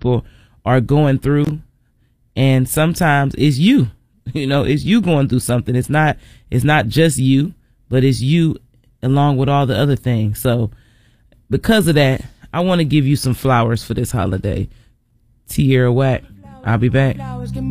people are going through. And sometimes it's you, it's you going through something. It's not just you, but it's you along with all the other things. So because of that, I want to give you some flowers for this holiday. Tierra Whack. I'll be back.